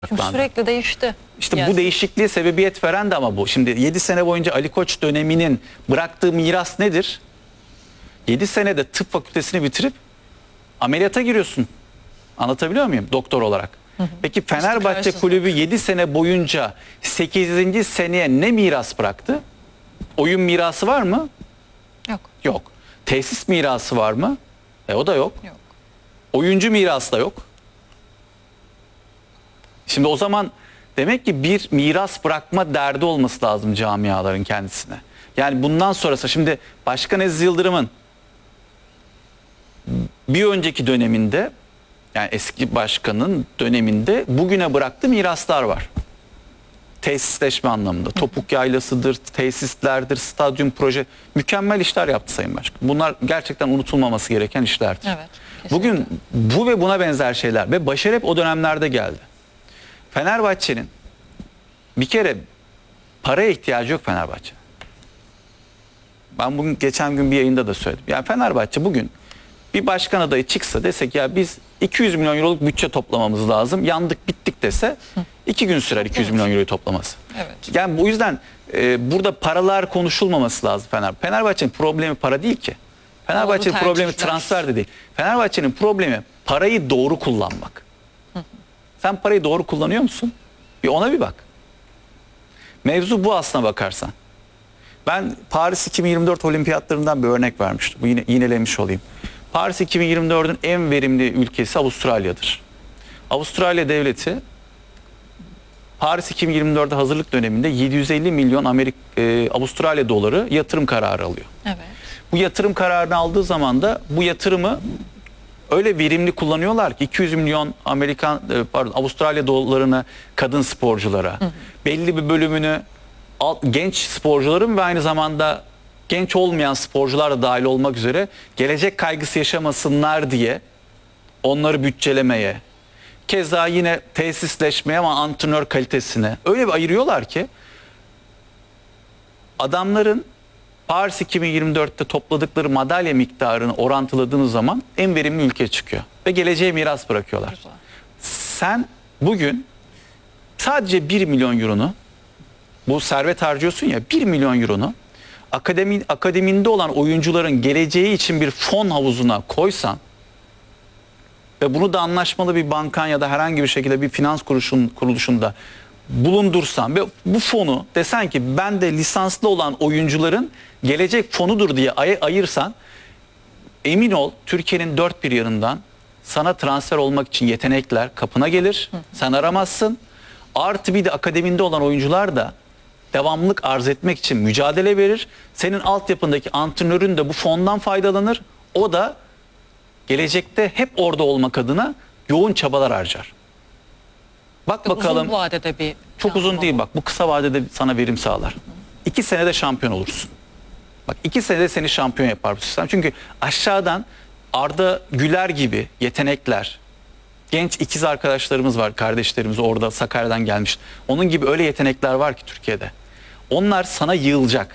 Çünkü sürekli değişti. İşte Yani bu değişikliğe sebebiyet veren de ama bu. Şimdi 7 sene boyunca Ali Koç döneminin bıraktığı miras nedir? 7 senede tıp fakültesini bitirip ameliyata giriyorsun. Anlatabiliyor muyum doktor olarak? Peki Fenerbahçe kulübü 7 sene boyunca 8. seneye ne miras bıraktı? Oyun mirası var mı? yok. Yok. Tesis mirası var mı? O da yok. Yok. Oyuncu mirası da yok. Şimdi o zaman demek ki bir miras bırakma derdi olması lazım camiaların kendisine. Yani bundan sonrası şimdi Başkan Aziz Yıldırım'ın bir önceki döneminde, yani eski başkanın döneminde bugüne bıraktığı miraslar var. Tesisleşme anlamında. Topuk yaylasıdır, tesislerdir, stadyum proje. Mükemmel işler yaptı Sayın Başkan. Bunlar gerçekten unutulmaması gereken işlerdir. Evet, kesinlikle. Bugün bu ve buna benzer şeyler ve başarı hep o dönemlerde geldi. Fenerbahçe'nin bir kere paraya ihtiyacı yok Fenerbahçe. Ben bugün geçen gün bir yayında da söyledim. Yani Fenerbahçe bugün bir başkan adayı çıksa desek ya biz 200 milyon euroluk bütçe toplamamız lazım. Yandık bittik dese 2 gün sürer 200 milyon euroyu toplaması. Evet. Yani bu yüzden burada paralar konuşulmaması lazım Fenerbahçe'nin problemi para değil ki. Fenerbahçe'nin Doğru problemi tercihler. transfer de değil. Fenerbahçe'nin problemi parayı doğru kullanmak. Sen parayı doğru kullanıyor musun? Bir ona bir bak. Mevzu bu aslına bakarsan. Ben Paris 2024 olimpiyatlarından bir örnek vermiştim. Bu yine yinelemiş olayım. Paris 2024'ün en verimli ülkesi Avustralya'dır. Avustralya devleti Paris 2024'de hazırlık döneminde 750 milyon Avustralya doları yatırım kararı alıyor. Evet. Bu yatırım kararını aldığı zaman da bu yatırımı öyle verimli kullanıyorlar ki 200 milyon Avustralya dolarını kadın sporculara, belli bir bölümünü genç sporcuların ve aynı zamanda genç olmayan sporcular da dahil olmak üzere gelecek kaygısı yaşamasınlar diye onları bütçelemeye, keza yine tesisleşmeye ama antrenör kalitesine öyle bir ayırıyorlar ki adamların Paris 2024'te topladıkları madalya miktarını orantıladığınız zaman en verimli ülke çıkıyor. Ve geleceğe miras bırakıyorlar. Güzel. Sen bugün sadece 1 milyon euronu, bu servet harcıyorsun ya, 1 milyon euronu akademinde olan oyuncuların geleceği için bir fon havuzuna koysan ve bunu da anlaşmalı bir bankan ya da herhangi bir şekilde bir finans kuruluşunda bulundursan ve bu fonu desen ki ben de lisanslı olan oyuncuların gelecek fonudur diye ayırsan, emin ol Türkiye'nin dört bir yanından sana transfer olmak için yetenekler kapına gelir. Sen aramazsın. Artı bir de akademinde olan oyuncular da devamlılık arz etmek için mücadele verir. Senin altyapındaki antrenörün de bu fondan faydalanır. O da gelecekte hep orada olmak adına yoğun çabalar harcar. Bak bakalım. Uzun vadede bir Çok uzun planlama değil bu. bak. Bu kısa vadede sana verim sağlar. 2 senede şampiyon olursun. Bak 2 senede seni şampiyon yapar bu sistem. Çünkü aşağıdan Arda Güler gibi yetenekler, genç ikiz arkadaşlarımız var, kardeşlerimiz orada Sakarya'dan gelmiş. Onun gibi öyle yetenekler var ki Türkiye'de. Onlar sana yığılacak.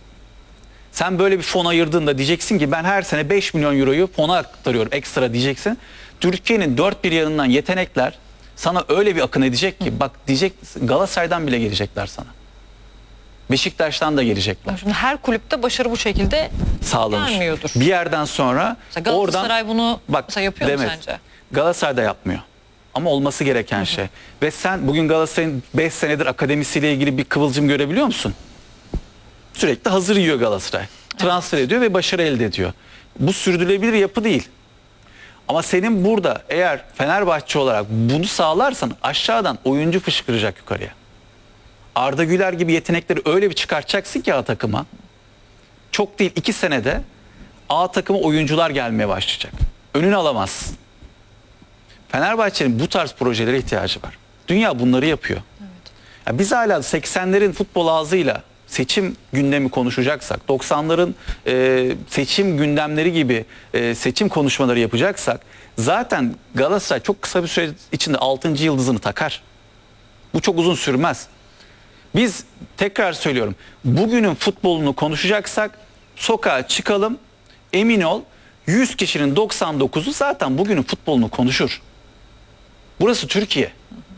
Sen böyle bir fon ayırdığında diyeceksin ki ben her sene 5 milyon euroyu fona aktarıyorum ekstra diyeceksin. Türkiye'nin dört bir yanından yetenekler sana öyle bir akın edecek ki bak diyecek Galatasaray'dan bile gelecekler sana. Beşiktaş'tan da gelecekler. Şimdi her kulüpte başarı bu şekilde Sağlanır. gelmiyordur. Bir yerden sonra Mesela Galatasaray oradan bunu mesela yapıyor mu sence? Galatasaray da yapmıyor. Ama olması gereken şey. Ve sen bugün Galatasaray'ın 5 senedir akademisiyle ilgili bir kıvılcım görebiliyor musun? Sürekli hazır yiyor Galatasaray. Transfer ediyor ve başarı elde ediyor. Bu sürdürülebilir yapı değil. Ama senin burada eğer Fenerbahçe olarak bunu sağlarsan aşağıdan oyuncu fışkıracak yukarıya. Arda Güler gibi yetenekleri öyle bir çıkartacaksın ki A takıma. Çok değil 2 senede A takıma oyuncular gelmeye başlayacak. Önünü alamazsın. Fenerbahçe'nin bu tarz projelere ihtiyacı var. Dünya bunları yapıyor. Evet. Ya biz hala 80'lerin futbol ağzıyla seçim gündemi konuşacaksak, 90'ların seçim gündemleri gibi seçim konuşmaları yapacaksak zaten Galatasaray çok kısa bir süre içinde 6. yıldızını takar. Bu çok uzun sürmez. Biz tekrar söylüyorum, bugünün futbolunu konuşacaksak sokağa çıkalım, emin ol 100 kişinin 99'u zaten bugünün futbolunu konuşur. Burası Türkiye.